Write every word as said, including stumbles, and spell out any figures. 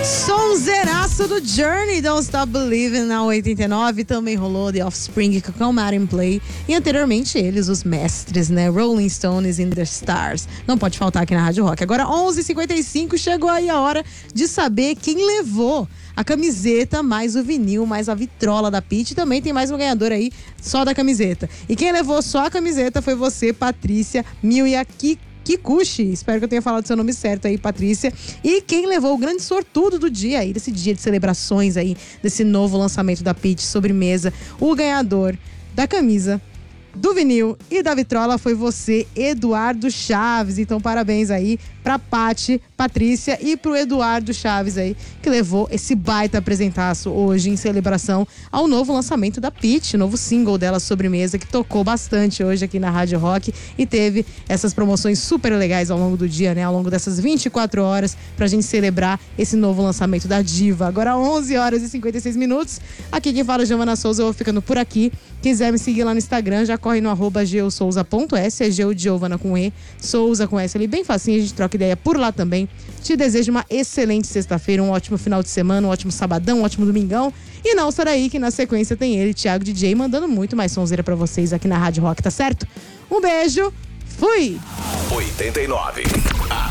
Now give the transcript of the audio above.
Sonzeiraço do Journey, Don't Stop Believing, na oitenta e nove. Também rolou The Offspring com Come Out and Play. E anteriormente eles, os mestres, né? Rolling Stones and the Stars. Não pode faltar aqui na Rádio Rock. Agora, onze e cinquenta e cinco, chegou aí a hora de saber quem levou a camiseta, mais o vinil, mais a vitrola da Pitty. Também tem mais um ganhador aí, só da camiseta. E quem levou só a camiseta foi você, Patrícia Miyaki Kikuchi. Espero que eu tenha falado seu nome certo aí, Patrícia. E quem levou o grande sortudo do dia aí, desse dia de celebrações aí, desse novo lançamento da Pitty, sobremesa, o ganhador da camisa, do vinil e da vitrola foi você, Eduardo Chaves. Então parabéns aí pra Paty, Patrícia e pro Eduardo Chaves aí, que levou esse baita apresentaço hoje em celebração ao novo lançamento da Pitty, novo single dela, Sobremesa, que tocou bastante hoje aqui na Rádio Rock e teve essas promoções super legais ao longo do dia, né? Ao longo dessas vinte e quatro horas pra gente celebrar esse novo lançamento da diva. Agora onze horas e cinquenta e seis minutos. Aqui quem fala é Giovana Souza, eu vou ficando por aqui. Quiser me seguir lá no Instagram, já corre no arroba geosouza ponto s, é Geo de Giovana com E, Souza com S ali, bem facinho, a gente troca ideia por lá também. Te desejo uma excelente sexta-feira, um ótimo final de semana, um ótimo sabadão, um ótimo domingão. E não sai daí que na sequência tem ele, Thiago D J, mandando muito mais sonzeira pra vocês aqui na Rádio Rock, tá certo? Um beijo, fui! oitenta e nove.